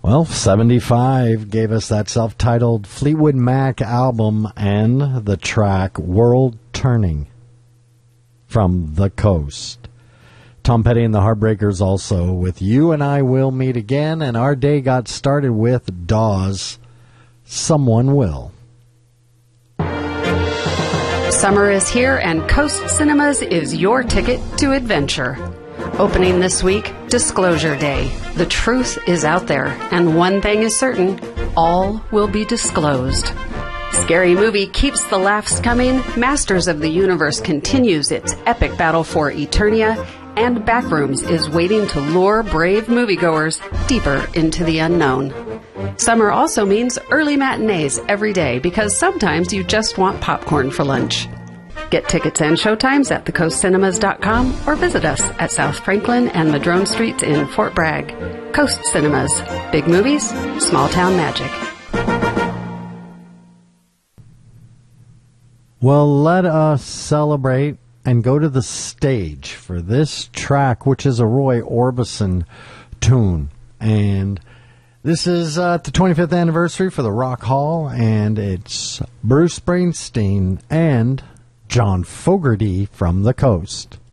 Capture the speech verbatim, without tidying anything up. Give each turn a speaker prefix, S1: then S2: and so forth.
S1: Well, seventy-five gave us that self-titled Fleetwood Mac album and the track World Turning from The Coast. Tom Petty and the Heartbreakers also with You and I Will Meet Again, and our day got started with Dawes, Someone Will.
S2: Summer is here, and Coast Cinemas is your ticket to adventure. Opening this week, Disclosure Day. The truth is out there, and one thing is certain, all will be disclosed. Scary Movie keeps the laughs coming, Masters of the Universe continues its epic battle for Eternia, and Backrooms is waiting to lure brave moviegoers deeper into the unknown. Summer also means early matinees every day, because sometimes you just want popcorn for lunch. Get tickets and showtimes at the coast cinemas dot com or visit us at South Franklin and Madrone Streets in Fort Bragg. Coast Cinemas. Big movies, small town magic.
S1: Well, let us celebrate and go to the stage for this track, which is a Roy Orbison tune. And this is uh, the twenty-fifth anniversary for the Rock Hall, and it's Bruce Springsteen and John Fogerty from the Coast.